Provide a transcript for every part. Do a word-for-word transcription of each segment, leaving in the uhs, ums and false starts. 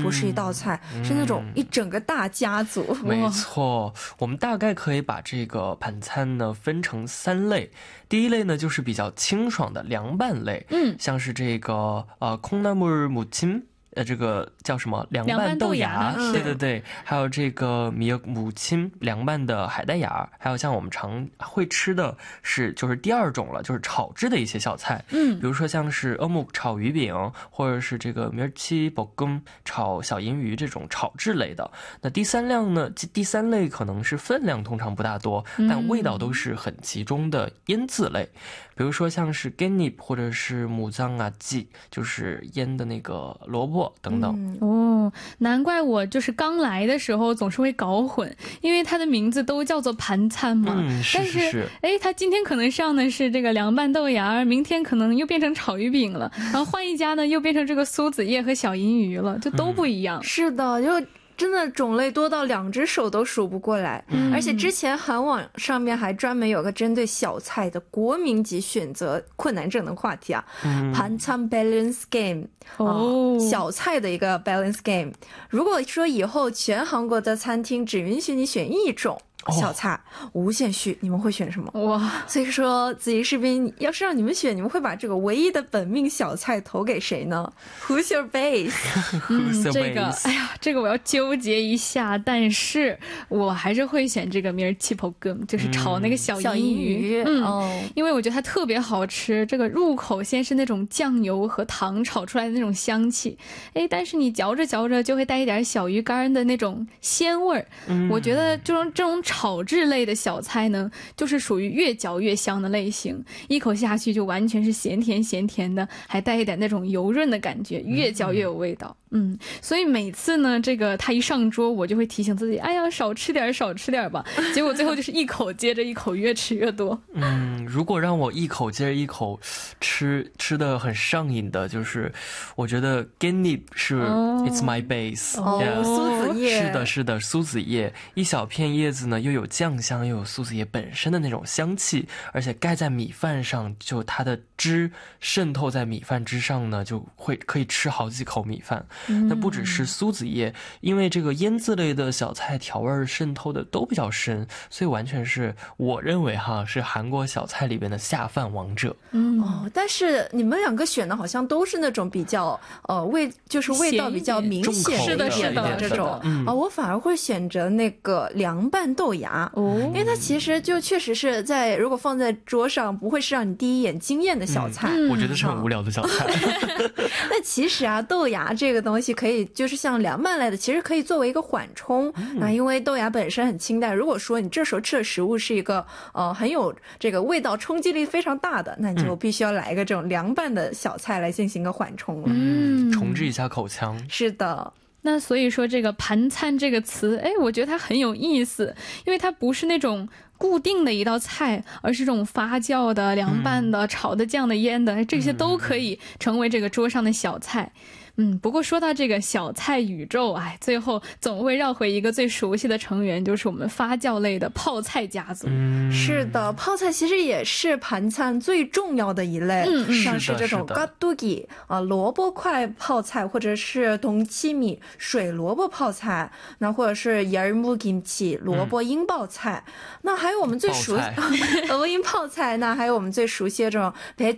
不是一道菜，是那种一整个大家族。 没错，我们大概可以把这个盘餐呢分成三类。第一类呢就是比较清爽的凉拌类，嗯，像是这个呃콩나물 무침，呃，这个叫什么凉拌豆芽，对对对，还有这个米母亲凉拌的海带芽，还有像我们常会吃的是就是第二种了，就是炒制的一些小菜，嗯，比如说像是어묵炒鱼饼，或者是这个멸치 볶음炒小银鱼这种炒制类的。那第三量呢，第三类可能是分量通常不大多，但味道都是很集中的腌制类，比如说像是깻잎或者是무장아찌，就是腌的那个萝卜等等。 嗯、哦，难怪我就是刚来的时候总是会搞混，因为它的名字都叫做盘餐嘛。 嗯，是是是。 哎，它今天可能上的是这个凉拌豆芽，明天可能又变成炒鱼饼了，然后换一家呢又变成这个苏子叶和小银鱼了，就都不一样。 嗯、是的，就。真的种类多到两只手都数不过来，嗯、而且之前韩网上面还专门有个针对小菜的国民级选择困难症的话题啊，盘餐 balance game， 哦、呃，小菜的一个 balance game。如果说以后全韩国的餐厅只允许你选一种小菜、哦、无限续，你们会选什么？哇！所以说子怡士兵要是让你们选，你们会把这个唯一的本命小菜投给谁呢？ Who's your base？ 嗯，这个哎呀，这个我要纠结一下，但是我还是会选这个멸치 볶음，就是炒那个小银鱼。嗯，嗯因为我觉得它特别好吃，这个入口先是那种酱油和糖炒出来的那种香气，哎，但是你嚼着嚼着就会带一点小鱼干的那种鲜味儿。嗯，我觉得这种这种炒制类的小菜呢，就是属于越嚼越香的类型，一口下去就完全是咸甜咸甜的，还带一点那种油润的感觉，越嚼越有味道。嗯，所以每次呢，这个他一上桌，我就会提醒自己，哎呀，少吃点少吃点吧。结果最后就是一口接着一口，越吃越多。 嗯，如果让我一口接着一口吃吃的很上瘾的，就是我觉得 깻잎是、哦、it's my base。 哦， yeah, 苏子叶。 是的，是的，苏子叶，一小片叶子呢，又有酱香，又有苏子叶本身的那种香气，而且盖在米饭上，就它的汁渗透在米饭之上呢，就会可以吃好几口米饭。那不只是苏子叶，因为这个腌制类的小菜调味渗透的都比较深，所以完全是我认为哈是韩国小菜里边的下饭王者。 嗯哦，但是你们两个选的好像都是那种比较呃味就是味道比较明显的一点的这种啊、嗯哦，我反而会选择那个凉拌豆芽哦，因为它其实就确实是在如果放在桌上不会是让你第一眼惊艳的小菜。 嗯、我觉得是很无聊的小菜。 那其实啊，豆芽这个东西。东西可以就是像凉拌类的，其实可以作为一个缓冲。那、嗯、因为豆芽本身很清淡，如果说你这时候吃的食物是一个呃很有这个味道冲击力非常大的，那你就必须要来一个这种凉拌的小菜来进行一个缓冲了。 嗯，重置一下口腔。 是的。 那所以说这个盘餐这个词，哎，我觉得它很有意思，因为它不是那种固定的一道菜，而是这种发酵的、凉拌的、嗯、炒的、酱的、腌的，这些都可以成为这个桌上的小菜。嗯，不过说到这个小菜宇宙，哎，最后总会绕回一个最熟悉的成员，就是我们发酵类的泡菜家族。 嗯，是的，泡菜其实也是盘餐最重要的一类，嗯嗯，像是这种깍두기啊、萝卜块泡菜，或者是동치미水萝卜泡菜，那或者是열무김치萝卜英泡菜，嗯、那还有我们最熟萝卜英泡菜，那还有我们最熟悉的这种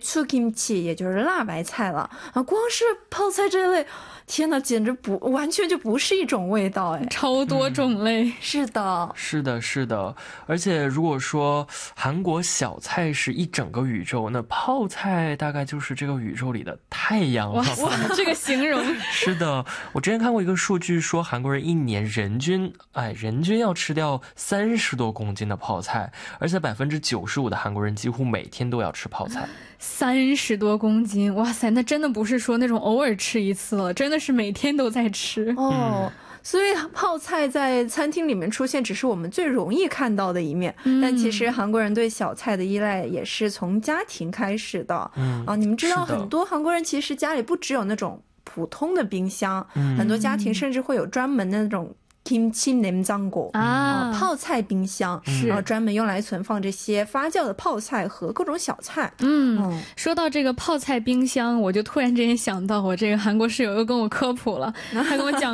배추김치，也就是辣白菜了啊，光是泡菜这天哪，简直不完全就不是一种味道哎， 超多种类、嗯、 是的是的是的。而且如果说韩国小菜是一整个宇宙，那泡菜大概就是这个宇宙里的太阳了。 哇塞，这个形容是的，我之前看过一个数据说韩国人一年人均哎人均要吃掉三十多公斤的泡菜，而且百分之九十五的韩国人几乎每天都要吃泡菜。 三十多公斤，哇塞，那真的不是说那种偶尔吃一次了，真的是每天都在吃哦。所以泡菜在餐厅里面出现只是我们最容易看到的一面、嗯、但其实韩国人对小菜的依赖也是从家庭开始的、嗯、啊，你们知道很多韩国人其实家里不只有那种普通的冰箱、嗯、很多家庭甚至会有专门的那种김치 냉장고啊，泡菜冰箱，然后专门用来存放这些发酵的泡菜和各种小菜。 嗯，嗯说到这个泡菜冰箱，我就突然之间想到，我这个韩国室友又跟我科普了，他跟我讲